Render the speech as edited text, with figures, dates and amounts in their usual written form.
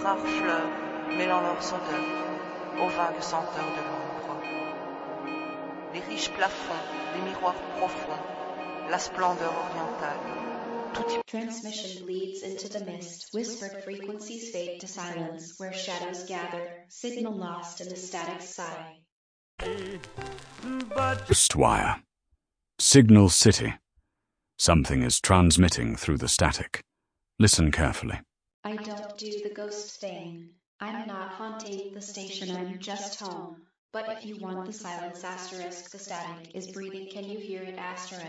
rares fleurs mêlant leurs odeurs aux vagues senteurs de l'ombre. Les riches plafonds, les miroirs profonds, la splendeur orientale, tout y... Transmission bleeds into the mist, whispered frequencies fade to silence, where shadows gather, signal lost in a static sigh. Ghostwire. Signal City. Something is transmitting through the static. Listen carefully. I don't do the ghost thing. I'm not haunting the station, I'm just home. But if you want the silence asterisk, the static is breathing, can you hear it asterisk?